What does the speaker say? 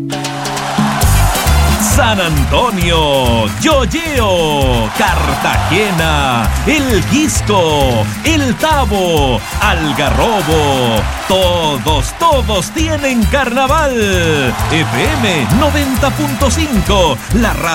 San Antonio, Yoyeo, Cartagena, El Quisco, El Tabo, Algarrobo, todos tienen carnaval. FM 90.5, la radio